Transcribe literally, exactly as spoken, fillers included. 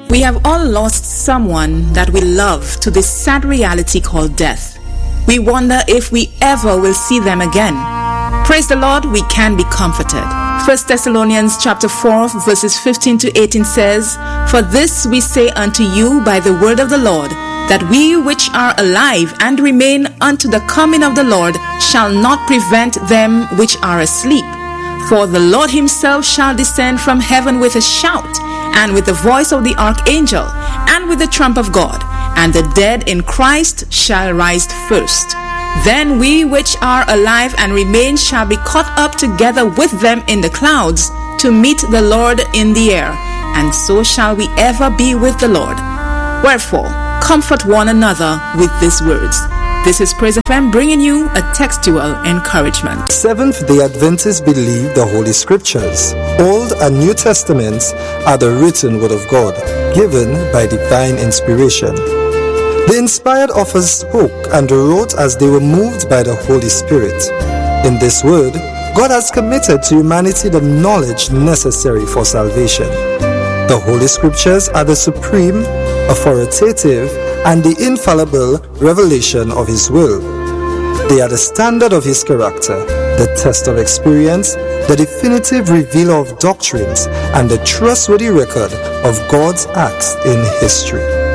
We have all lost someone that we love to this sad reality called death. We wonder if we ever will see them again. Praise the Lord, we can be comforted. First Thessalonians chapter four verses fifteen to eighteen says, "For this we say unto you by the word of the Lord, that we which are alive and remain unto the coming of the Lord shall not prevent them which are asleep. For the Lord himself shall descend from heaven with a shout, and with the voice of the archangel, and with the trump of God, and the dead in Christ shall rise first. Then we which are alive and remain shall be caught up together with them in the clouds, to meet the Lord in the air, and so shall we ever be with the Lord. Wherefore, comfort one another with these words." This is Praise F M bringing you a textual encouragement. Seventh-day Adventists believe the Holy Scriptures, Old and New Testaments, are the written Word of God, given by divine inspiration. The inspired authors spoke and wrote as they were moved by the Holy Spirit. In this Word, God has committed to humanity the knowledge necessary for salvation. The Holy Scriptures are the supreme, authoritative, and the infallible revelation of His will. They are the standard of His character, the test of experience, the definitive revealer of doctrines, and the trustworthy record of God's acts in history.